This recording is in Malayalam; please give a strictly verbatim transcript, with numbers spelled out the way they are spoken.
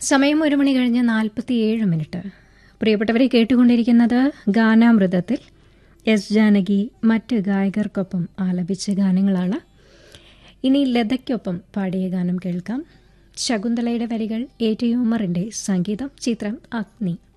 സമയം ഒരു മണി കഴിഞ്ഞ് നാൽപ്പത്തിയേഴ് മിനിറ്റ്. പ്രിയപ്പെട്ടവരെ, കേട്ടുകൊണ്ടിരിക്കുന്നത് ഗാനാമൃതത്തിൽ എസ് ജാനകി മറ്റ് ഗായകർക്കൊപ്പം ആലപിച്ച ഗാനങ്ങളാണ്. ഇനി ലതയ്ക്കൊപ്പം പാടിയ ഗാനം കേൾക്കാം. ശകുന്തളയുടെ വരികൾ, എ ടി ഉമറിന്റെ സംഗീതം, ചിത്രം അഗ്നി.